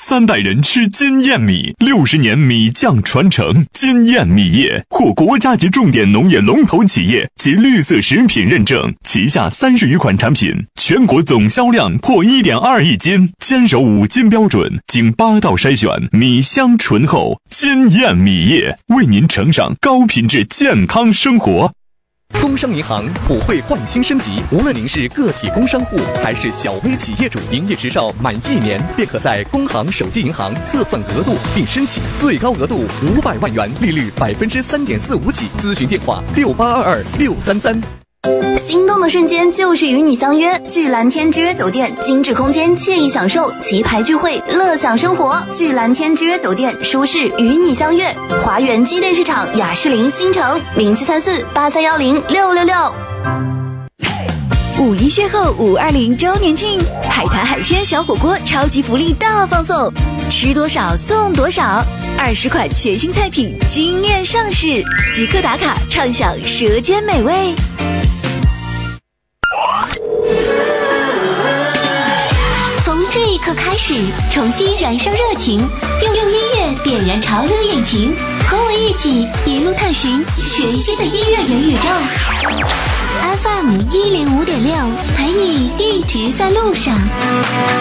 3代人吃金燕米，60年米酱传承。金燕米业获国家级重点农业龙头企业及绿色食品认证，旗下30余款产品，全国总销量破1.2亿斤，坚守5金标准，经8道筛选，米香醇厚。金燕米业为您呈上高品质健康生活。 工商银行普惠换新升级，无论您是个体工商户还是小微企业主，营业执照满1年便可在工行手机银行测算额度并申请，最高额度500万元，利率3.45%起。咨询电话68226333。 心动的瞬间就是与你相约，聚蓝天之约酒店，精致空间，惬意享受，棋牌聚会，乐享生活。聚蓝天之约酒店，舒适与你相约。华园机电市场雅士林新城073483106666。 5一邂逅520周年庆，海滩海鲜小火锅超级福利大放送，吃多少送多少，20款全新菜品惊艳上市，即刻打卡畅享舌尖美味。 从这一刻开始，重新燃烧热情，用音乐点燃潮流引擎，和我一起一路探寻全新的音乐元宇宙。FM 105.6，陪你一直在路上。